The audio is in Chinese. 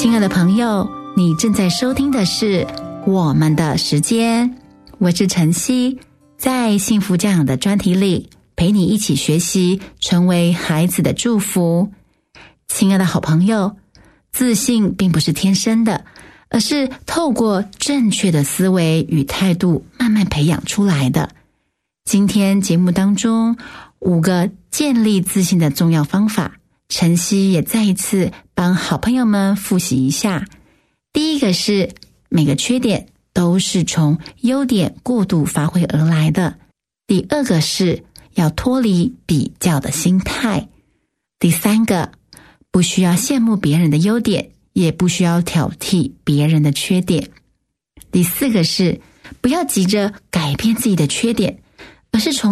亲爱的朋友，你正在收听的是我们的时间，我是晨曦，在幸福教养的专题里陪你一起学习，成为孩子的祝福。亲爱的好朋友，自信并不是天生的，而是透过正确的思维与态度慢慢培养出来的。今天节目当中5个建立自信的重要方法，晨曦也再一次帮好朋友们复习一下。第一个是每个缺点都是从优点过度发挥而来的。第二个是要脱离比较的心态。第三个，不需要羡慕别人的优点，也不需要挑剔别人的缺点。第四个是不要急着改变自己的缺点，而是从